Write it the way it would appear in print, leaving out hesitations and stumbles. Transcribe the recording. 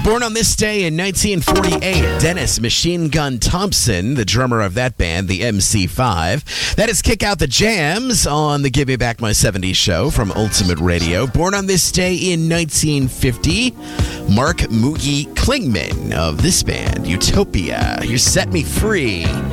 Born on this day in 1948, Dennis Machine Gun Thompson, the drummer of that band, the MC5. That is Kick Out the Jams on the Give Me Back My 70s show from Ultimate Radio. Born on this day in 1950, Mark Moogie Klingman of this band, Utopia. You Set Me Free.